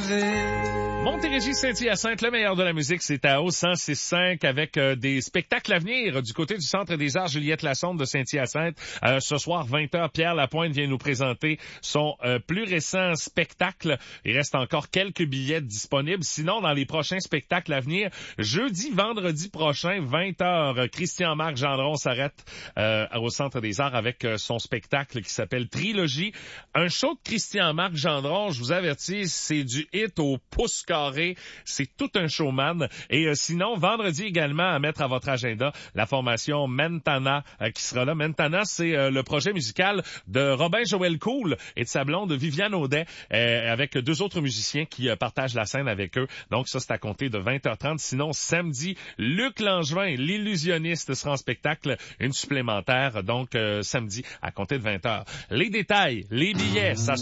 Montérégie Saint-Hyacinthe, le meilleur de la musique, c'est à au 106.5 avec des spectacles à venir du côté du Centre des Arts Juliette Lassonde de Saint-Hyacinthe. Ce soir, 20h, Pierre Lapointe vient nous présenter son plus récent spectacle. Il reste encore quelques billets disponibles. Sinon, dans les prochains spectacles à venir, jeudi, vendredi prochain, 20h, Christian-Marc Gendron s'arrête au Centre des Arts avec son spectacle qui s'appelle Trilogie. Un show de Christian-Marc Gendron, je vous avertis, c'est du hit au pouce carré. C'est tout un showman. Et sinon, vendredi également, à mettre à votre agenda, la formation Mentana qui sera là. Mentana, c'est le projet musical de Robin Joël Cool et de sa blonde Viviane Audet avec deux autres musiciens qui partagent la scène avec eux. Donc ça, c'est à compter de 20h30. Sinon, samedi, Luc Langevin, l'illusionniste, sera en spectacle, une supplémentaire. Donc samedi, à compter de 20h. Les détails, les billets, ça